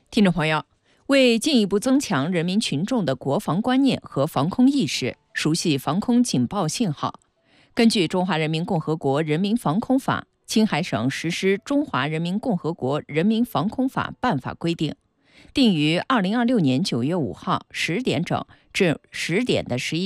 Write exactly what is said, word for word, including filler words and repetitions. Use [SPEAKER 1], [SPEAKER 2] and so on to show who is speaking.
[SPEAKER 1] 听众朋友，为进一步增强人民群众的国防观念和防空意识，熟悉防空警报信号，根据《中华人民共和国人民防空法》，青海省实施《中华人民共和国人民防空法》办法规定，定于二零二六年九月五号十点整至十点的十一